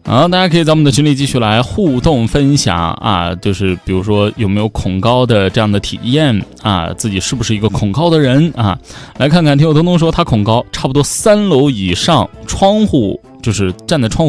好，大家可以在我们的群里继续来互动分享啊，就是比如说有没有恐高的这样的体验啊，自己是不是一个恐高的人啊？来看看听友东东说他恐高，差不多3楼以上，窗户就是站在窗户